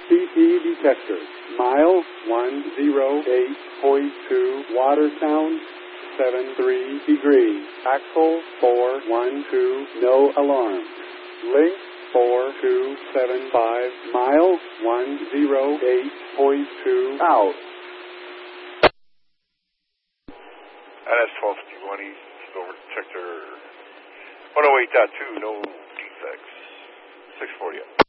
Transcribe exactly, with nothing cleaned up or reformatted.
C P detector. Mile one oh eight point two. Water sound seven three degrees. Axle four one two. No alarm. Link four two seven five. Mile one oh eight point two. Out. N S twelve fifty-one East, Silver Detector one oh eight point two, no defects. six forty up.